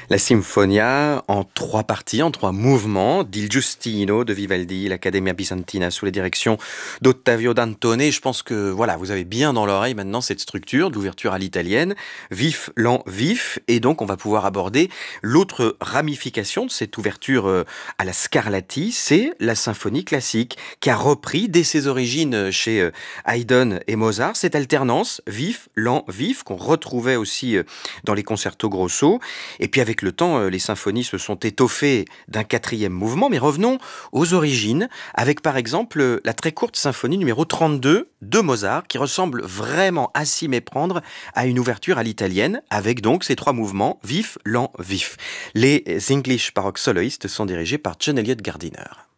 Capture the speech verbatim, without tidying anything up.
La Sinfonia en trois parties, en trois mouvements, d'Il Giustino de Vivaldi, l'Accademia Bisantina sous la direction d'Ottavio Dantone. Je pense que voilà, vous avez bien dans l'oreille maintenant cette structure d'ouverture à l'italienne, vif, lent, vif, et donc on va pouvoir aborder l'autre ramification de cette ouverture euh, à la Scarlatti, c'est la symphonie classique, qui a repris dès ses origines chez euh, Haydn et Mozart cette alternance vif, lent, vif qu'on retrouvait aussi euh, dans les concertos grosso. Et puis avec le temps, euh, les symphonies se sont étoffées d'un quatrième mouvement, mais revenons aux origines, avec par exemple euh, la très courte symphonie numéro trente-deux de Mozart, qui ressemble vraiment à s'y méprendre à une ouverture à l'italienne, avec donc ces trois mouvements, vif, lent, vif. Les English Baroque Soloists sont dirigés par John Eliot Gardiner.